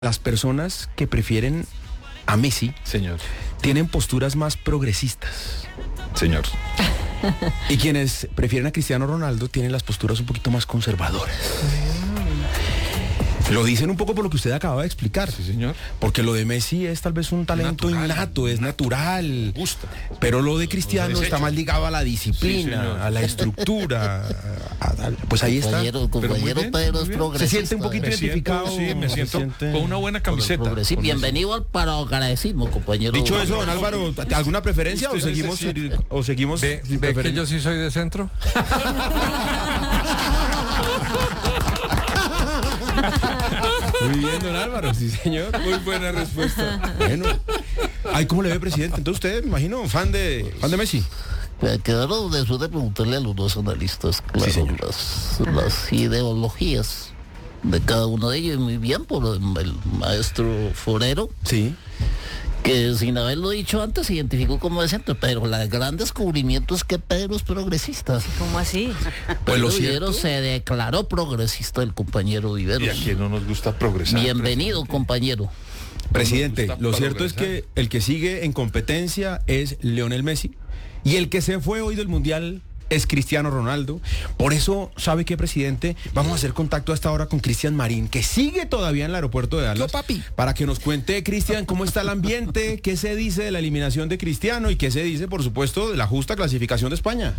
Las personas que prefieren a Messi, señor, tienen posturas más progresistas. Señor. Y quienes prefieren a Cristiano Ronaldo tienen las posturas un poquito más conservadoras. Lo dicen un poco por lo que usted acaba de explicar. Sí, señor. Porque lo de Messi es tal vez un talento innato, es natural. Gusta. Pero lo de Cristiano está más ligado a la disciplina, sí, a la estructura. Pues ahí está. Compañero Pedro es progresista. Se siente un poquito identificado. Sí, me siento con una buena camiseta. Bienvenido al progresismo, compañero. Dicho eso, don Álvaro, ¿alguna preferencia o seguimos sin ¿Ve preferencia? que yo sí soy de centro? Muy bien, don Álvaro, sí señor. Muy buena respuesta. Bueno. Ay, ¿cómo le ve, presidente? Entonces usted, me imagino, fan de Messi. Quedaron de eso de preguntarle a los dos analistas, claro, Sí, las ideologías de cada uno de ellos. Muy bien por el maestro Forero. Sí. Que sin haberlo dicho antes se identificó como de centro, pero el gran descubrimiento es que Pedro es progresista. ¿Cómo así? Pues lo Vivero cierto, se declaró progresista, el compañero Vivero. Y a quien no nos gusta progresar. Bienvenido, compañero. presidente, nos gusta lo cierto es que el que sigue en competencia es Lionel Messi y el que se fue hoy del Mundial es Cristiano Ronaldo. Por eso, ¿sabe qué, presidente? Vamos a hacer contacto a esta hora con Cristian Marín, que sigue todavía en el aeropuerto de Dallas. Para que nos cuente, Cristian, cómo está el ambiente, qué se dice de la eliminación de Cristiano y qué se dice, por supuesto, de la justa clasificación de España.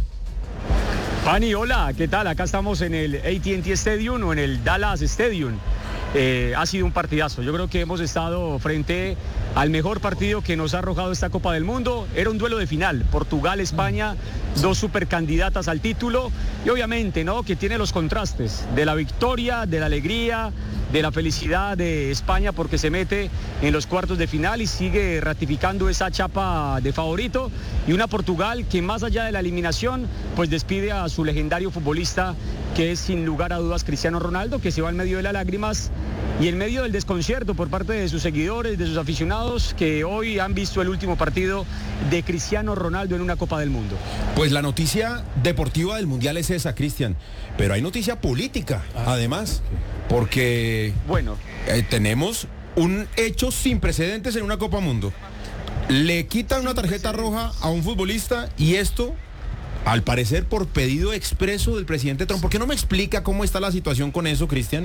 Pani, hola, ¿qué tal? Acá estamos en el AT&T Stadium o en el Dallas Stadium. Ha sido un partidazo. Yo creo que hemos estado frente al mejor partido que nos ha arrojado esta Copa del Mundo. Era un duelo de final, Portugal-España, dos supercandidatas al título y obviamente, ¿no?, que tiene los contrastes de la victoria, de la alegría, de la felicidad de España porque se mete en los cuartos de final y sigue ratificando esa chapa de favorito, y una Portugal que más allá de la eliminación pues despide a su legendario futbolista, que es sin lugar a dudas Cristiano Ronaldo, que se va en medio de las lágrimas y en medio del desconcierto por parte de sus seguidores, de sus aficionados, que hoy han visto el último partido de Cristiano Ronaldo en una Copa del Mundo. Pues la noticia deportiva del Mundial es esa, Cristian, pero hay noticia política, además, porque bueno, tenemos un hecho sin precedentes en una Copa Mundo. Le quitan una tarjeta roja a un futbolista y esto, al parecer, por pedido expreso del presidente Trump. ¿Por qué no me explica cómo está la situación con eso, Cristian?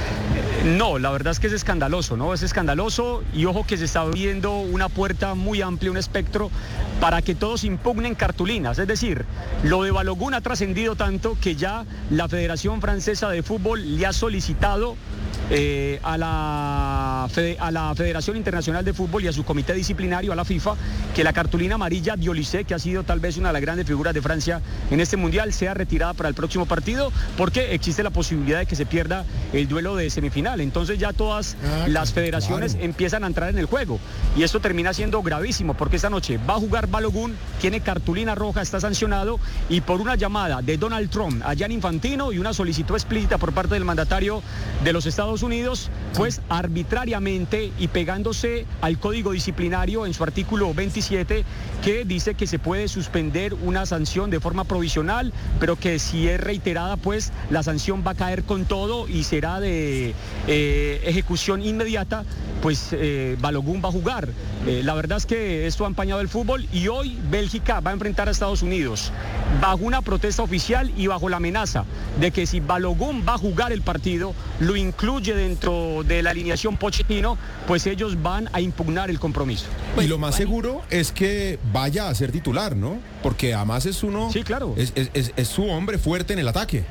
No, la verdad es que es escandaloso, ¿no? Es escandaloso y ojo que se está abriendo una puerta muy amplia, un espectro para que todos impugnen cartulinas. Es decir, lo de Balogun ha trascendido tanto que ya la Federación Francesa de Fútbol le ha solicitado a la Federación Internacional de Fútbol y a su comité disciplinario, a la FIFA, que la cartulina amarilla de Olise, que ha sido tal vez una de las grandes figuras de Francia en este Mundial, sea retirada para el próximo partido, porque existe la posibilidad de que se pierda el duelo de semifinal. Entonces ya todas las federaciones empiezan a entrar en el juego y esto termina siendo gravísimo, porque esta noche va a jugar Balogun, tiene cartulina roja, está sancionado, y por una llamada de Donald Trump a Gianni Infantino y una solicitud explícita por parte del mandatario de los Estados Unidos, pues arbitrariamente y pegándose al código disciplinario en su artículo 27, que dice que se puede suspender una sanción de forma provisional, pero que si es reiterada, pues la sanción va a caer con todo y será de ejecución inmediata. Pues Balogun va a jugar. La verdad es que esto ha empañado el fútbol y hoy Bélgica va a enfrentar a Estados Unidos bajo una protesta oficial y bajo la amenaza de que si Balogun va a jugar el partido, lo incluye dentro de la alineación Pochettino, pues ellos van a impugnar el compromiso. Y lo más seguro es que vaya a ser titular, ¿no? Porque además es uno... Sí, claro. Es su hombre fuerte en el ataque.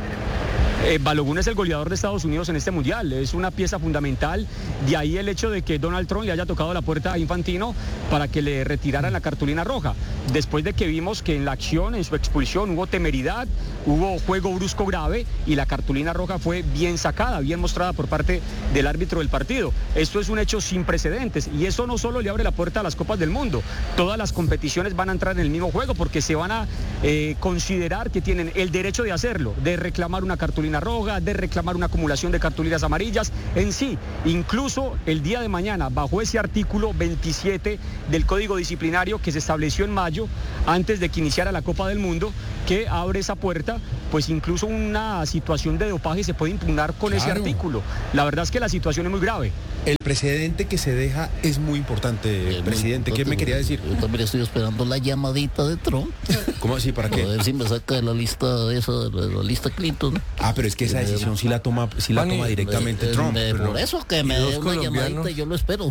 Balogun es el goleador de Estados Unidos en este Mundial, es una pieza fundamental, de ahí el hecho de que Donald Trump le haya tocado la puerta a Infantino para que le retiraran la cartulina roja, después de que vimos que en la acción, en su expulsión, hubo temeridad, hubo juego brusco grave y la cartulina roja fue bien sacada, bien mostrada por parte del árbitro del partido. Esto es un hecho sin precedentes y eso no solo le abre la puerta a las Copas del Mundo, todas las competiciones van a entrar en el mismo juego porque se van a considerar que tienen el derecho de hacerlo, de reclamar una cartulina roja, de reclamar una acumulación de cartulinas amarillas en sí. Incluso el día de mañana, bajo ese artículo 27 del Código Disciplinario que se estableció en mayo, antes de que iniciara la Copa del Mundo, que abre esa puerta, pues incluso una situación de dopaje se puede impugnar con ese artículo. La verdad es que la situación es muy grave. El precedente que se deja es muy importante, presidente. ¿Qué me quería decir? Yo también estoy esperando la llamadita de Trump. ¿Cómo así? ¿Para qué? A ver si me saca de la lista esa, de la lista Clinton. Ah, pero es que esa decisión sí la toma directamente Trump. Por eso que me dé una llamadita, yo lo espero.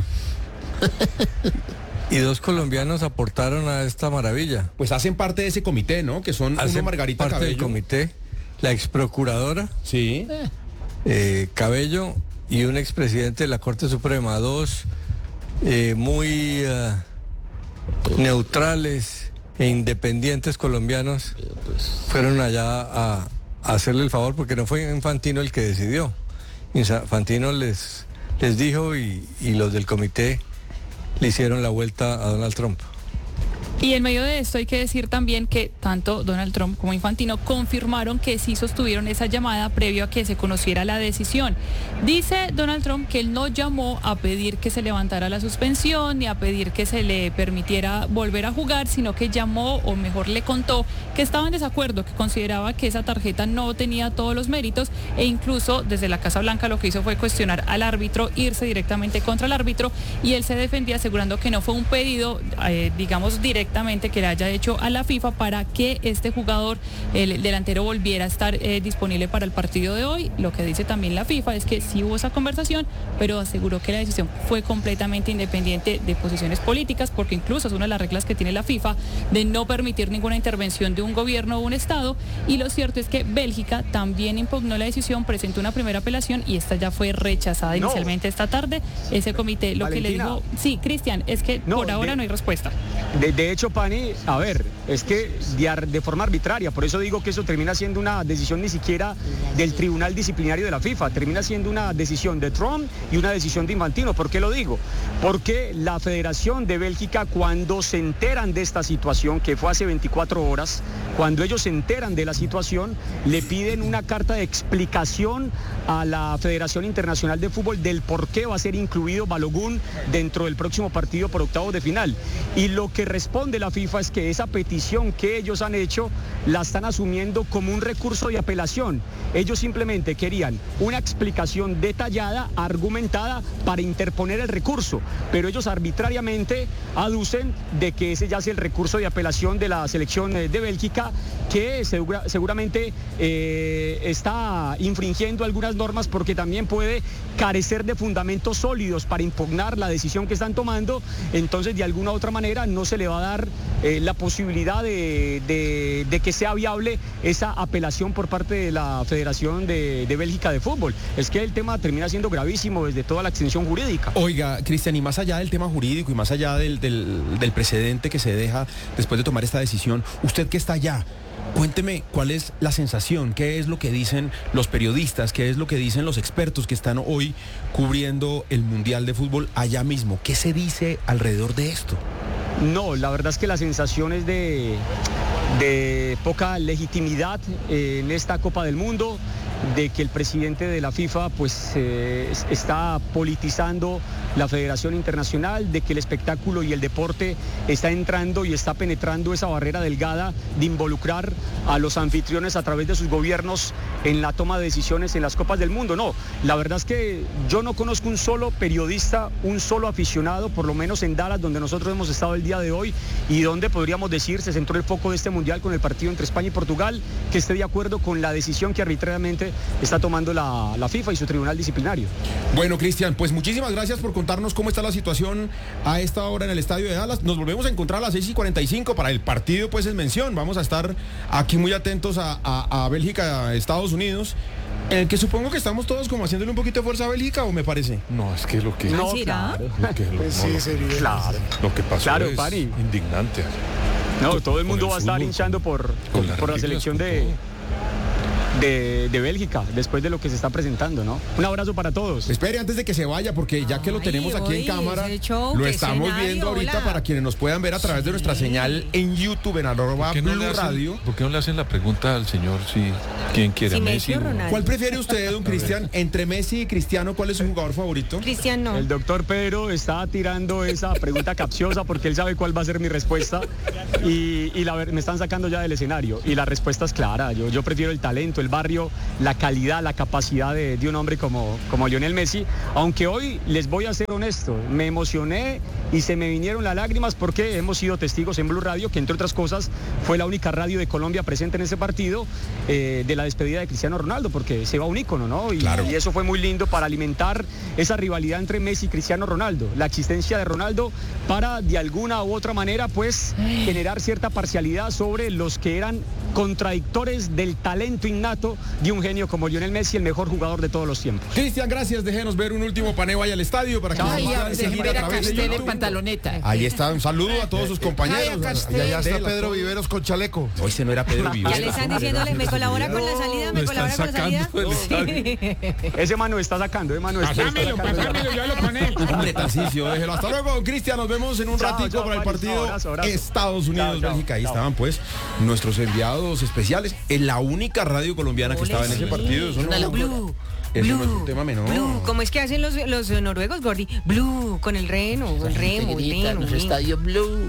Y 2 colombianos aportaron a esta maravilla. Pues hacen parte de ese comité, ¿no? Que son uno Margarita parte Cabello. del comité, la exprocuradora Sí. Cabello y un expresidente de la Corte Suprema, 2 muy neutrales e independientes colombianos fueron allá a hacerle el favor, porque no fue Infantino el que decidió. Infantino les dijo y los del comité le hicieron la vuelta a Donald Trump. Y en medio de esto hay que decir también que tanto Donald Trump como Infantino confirmaron que sí sostuvieron esa llamada previo a que se conociera la decisión. Dice Donald Trump que él no llamó a pedir que se levantara la suspensión ni a pedir que se le permitiera volver a jugar, sino que llamó, o mejor le contó, que estaba en desacuerdo, que consideraba que esa tarjeta no tenía todos los méritos, e incluso desde la Casa Blanca lo que hizo fue cuestionar al árbitro, irse directamente contra el árbitro, y él se defendía asegurando que no fue un pedido, digamos, directamente que le haya hecho a la FIFA para que este jugador, el delantero, volviera a estar disponible para el partido de hoy. Lo que dice también la FIFA es que sí hubo esa conversación, pero aseguró que la decisión fue completamente independiente de posiciones políticas, porque incluso es una de las reglas que tiene la FIFA de no permitir ninguna intervención de un gobierno o un Estado. Y lo cierto es que Bélgica también impugnó la decisión, presentó una primera apelación y esta ya fue rechazada inicialmente esta tarde. Ese comité lo Valentina, que le dijo, sí, Cristian, es que por ahora no hay respuesta. De hecho, Pani, a ver, es que de forma arbitraria, por eso digo que eso termina siendo una decisión ni siquiera del Tribunal Disciplinario de la FIFA, termina siendo una decisión de Trump y una decisión de Infantino. ¿Por qué lo digo? Porque la Federación de Bélgica, cuando se enteran de esta situación, que fue hace 24 horas, cuando ellos se enteran de la situación, le piden una carta de explicación a la Federación Internacional de Fútbol del por qué va a ser incluido Balogun dentro del próximo partido por octavos de final. Y lo que responde la FIFA es que esa petición que ellos han hecho la están asumiendo como un recurso de apelación. Ellos simplemente querían una explicación detallada, argumentada, para interponer el recurso, pero ellos arbitrariamente aducen de que ese ya es el recurso de apelación de la selección de Bélgica, que seguramente está infringiendo algunas normas, porque también puede carecer de fundamentos sólidos para impugnar la decisión que están tomando. Entonces, de alguna u otra manera no se le va a dar la posibilidad de que sea viable esa apelación por parte de la Federación de Bélgica de Fútbol. Es que el tema termina siendo gravísimo desde toda la extensión jurídica. Oiga, Cristian, y más allá del tema jurídico y más allá del precedente que se deja después de tomar esta decisión, usted que está allá, cuénteme cuál es la sensación, qué es lo que dicen los periodistas, qué es lo que dicen los expertos que están hoy cubriendo el Mundial de Fútbol allá mismo. ¿Qué se dice alrededor de esto? No, la verdad es que la sensación es de poca legitimidad en esta Copa del Mundo, de que el presidente de la FIFA pues está politizando la Federación Internacional, de que el espectáculo y el deporte está entrando y está penetrando esa barrera delgada de involucrar a los anfitriones a través de sus gobiernos en la toma de decisiones en las Copas del Mundo. No, la verdad es que yo no conozco un solo periodista, un solo aficionado, por lo menos en Dallas, donde nosotros hemos estado el día de hoy y donde podríamos decir se centró el foco de este Mundial con el partido entre España y Portugal, que esté de acuerdo con la decisión que arbitrariamente está tomando la FIFA y su tribunal disciplinario. Bueno, Cristian, pues muchísimas gracias por contarnos cómo está la situación a esta hora en el estadio de Dallas. Nos volvemos a encontrar a las 6:45 para el partido, pues en mención. Vamos a estar aquí muy atentos a Bélgica, a Estados Unidos, en el que supongo que estamos todos como haciéndole un poquito de fuerza a Bélgica, ¿o me parece? No, es que lo que... No, claro. Lo que pasó claro, es Pani, indignante. No, todo el mundo va a estar hinchando por la selección de de Bélgica, después de lo que se está presentando, ¿no? Un abrazo para todos. Espere antes de que se vaya, porque ya que lo tenemos aquí en cámara, lo estamos viendo ahorita para quienes nos puedan ver a través de nuestra señal en YouTube, en @Blue Radio. ¿Por qué no le hacen la pregunta al señor si quién quiere, Messi o Ronaldo? ¿Cuál prefiere usted, don Cristian? Entre Messi y Cristiano, ¿cuál es su jugador favorito? Cristiano. El doctor Pedro está tirando esa pregunta capciosa porque él sabe cuál va a ser mi respuesta y me están sacando ya del escenario y la respuesta es clara. Yo prefiero el talento, el barrio, la calidad, la capacidad de un hombre como Lionel Messi, aunque hoy les voy a ser honesto, me emocioné y se me vinieron las lágrimas porque hemos sido testigos en Blue Radio, que entre otras cosas fue la única radio de Colombia presente en ese partido, de la despedida de Cristiano Ronaldo, porque se va un ícono, ¿no? Y eso fue muy lindo para alimentar esa rivalidad entre Messi y Cristiano Ronaldo, la existencia de Ronaldo para de alguna u otra manera pues generar cierta parcialidad sobre los que eran contradictores del talento innato de un genio como Lionel Messi, el mejor jugador de todos los tiempos. Cristian, gracias, déjenos ver un último paneo ahí al estadio para que nos puedan seguir a través de YouTube. Pantaloneta. Ahí está, un saludo a todos sus compañeros. Allá está Pedro Viveros con chaleco. Hoy se no era Pedro Viveros. Ya le están diciéndole, me colabora con la salida, me colabora con la salida. Ese mano está sacando, Pásamelo, yo lo conecto. Hombre, Tarcisio, déjelo. Hasta luego, Cristian, nos vemos en un ratico para el partido abrazo. Estados Unidos-Bélgica. Ahí estaban pues nuestros enviados especiales en la única radio colombiana que estaba en ese partido. Eso no es un tema menor. Blue, ¿cómo es que hacen los noruegos, Gordy? Blue, con el remo, el remo. Los estadios blue.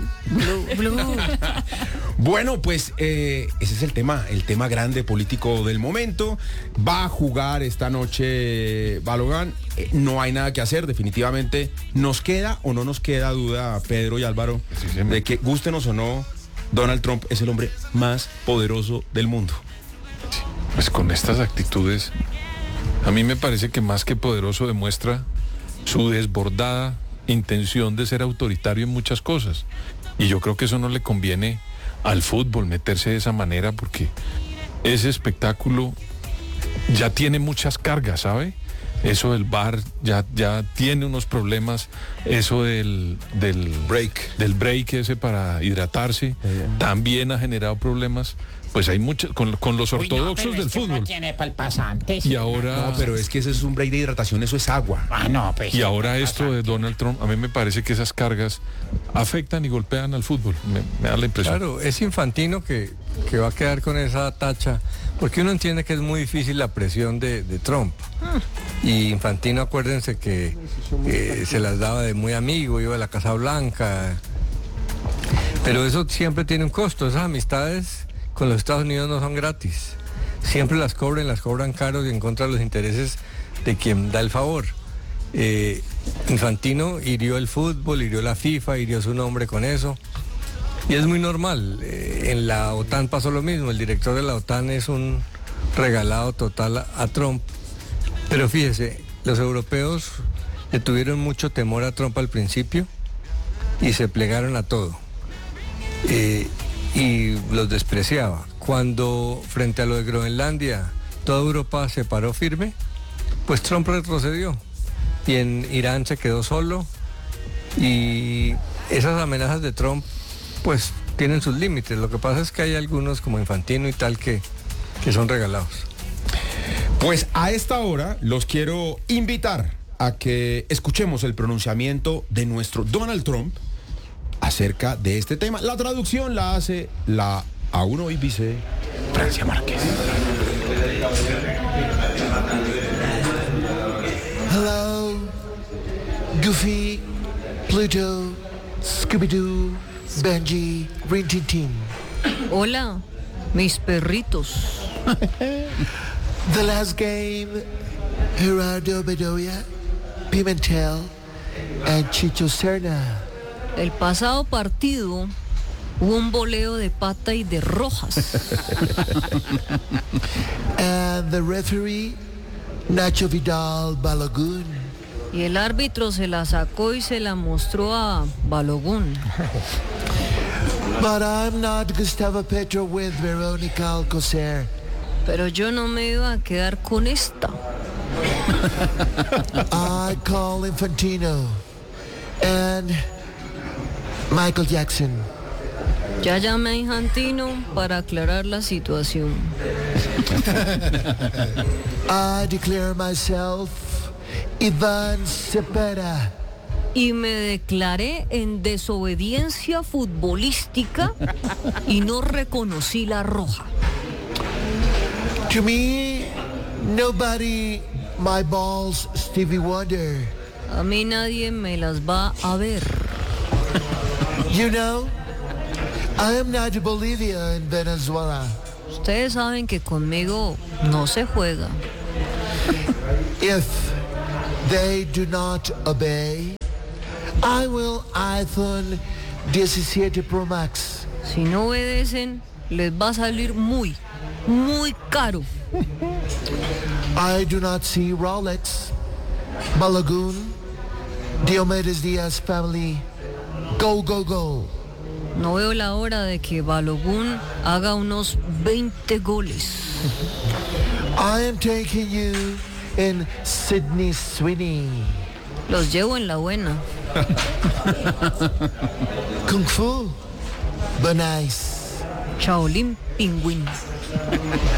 Bueno, pues ese es el tema grande político del momento. Va a jugar esta noche Balogan. No hay nada que hacer, definitivamente. ¿Nos queda o no nos queda duda, Pedro y Álvaro, de que gústenos o no, Donald Trump es el hombre más poderoso del mundo? Pues con estas actitudes, a mí me parece que más que poderoso demuestra su desbordada intención de ser autoritario en muchas cosas. Y yo creo que eso no le conviene al fútbol, meterse de esa manera, porque ese espectáculo ya tiene muchas cargas, ¿sabe? Eso del VAR ya tiene unos problemas, eso del break ese para hidratarse, también ha generado problemas. Pues hay muchos con los ortodoxos del fútbol. Y ahora, no, pero es que ese es un break de hidratación, eso es agua. Pues, y ahora esto de Donald Trump, a mí me parece que esas cargas afectan y golpean al fútbol. Me da la impresión. Claro, es Infantino que va a quedar con esa tacha, porque uno entiende que es muy difícil la presión de Trump. Y Infantino, acuérdense que se las daba de muy amigo, iba a la Casa Blanca. Pero eso siempre tiene un costo, esas amistades con los Estados Unidos no son gratis. Siempre las cobran caros y en contra de los intereses de quien da el favor. Infantino hirió el fútbol, hirió la FIFA, hirió su nombre con eso. Y es muy normal. En la OTAN pasó lo mismo. El director de la OTAN es un regalado total a Trump. Pero fíjese, los europeos le tuvieron mucho temor a Trump al principio y se plegaron a todo. Y los despreciaba. Cuando frente a lo de Groenlandia toda Europa se paró firme, pues Trump retrocedió y en Irán se quedó solo, y esas amenazas de Trump pues tienen sus límites. Lo que pasa es que hay algunos como Infantino y tal que son regalados. Pues a esta hora los quiero invitar a que escuchemos el pronunciamiento de nuestro Donald Trump acerca de este tema. La traducción la hace la aún hoy vice Francia Márquez. Hello, Goofy, Pluto, Scooby-Doo, Benji, Rin Tin Tin. Hola, mis perritos. The last game, Gerardo Bedoya, Pimentel, and Chicho Serna. El pasado partido hubo un voleo de pata y de rojas. And the referee, Nacho Vidal Balogun. Y el árbitro se la sacó y se la mostró a Balogun. But I'm not Gustavo Petro with Veronica Alcocer. Pero yo no me iba a quedar con esta. I call Infantino and Michael Jackson. Ya llamé a Infantino para aclarar la situación. I declare myself Iván Cepeda. Y me declaré en desobediencia futbolística y no reconocí la roja. To me, nobody my balls Stevie Wonder. A mí nadie me las va a ver. You know, I am not Bolivia in Venezuela. Ustedes saben que conmigo no se juega. If they do not obey, I will iPhone 17 Pro Max. Si no obedecen, les va a salir muy caro. I do not see Rolex, Balagoon, Diomedes Diaz family. Go, go, go. No veo la hora de que Balogun haga unos 20 goles. I am taking you in Sydney Sweeney. Los llevo en la buena. Kung Fu. But nice. Shaolin Pingüín.